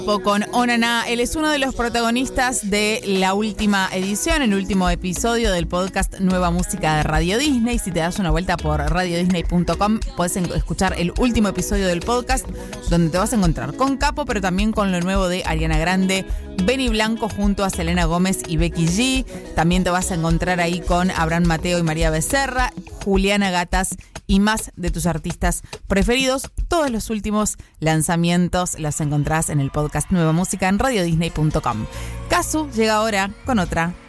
Con Onaná. Él es uno de los protagonistas de la última edición, el último episodio del podcast Nueva Música de Radio Disney. Si te das una vuelta por radiodisney.com, puedes escuchar el último episodio del podcast, donde te vas a encontrar con Capo, pero también con lo nuevo de Ariana Grande, Benny Blanco junto a Selena Gómez y Becky G. También te vas a encontrar ahí con Abraham Mateo y María Becerra, Juliana Gatas y más de tus artistas preferidos. Todos los últimos lanzamientos los encontrás en el podcast Nueva Música en radiodisney.com. Casu llega ahora con otra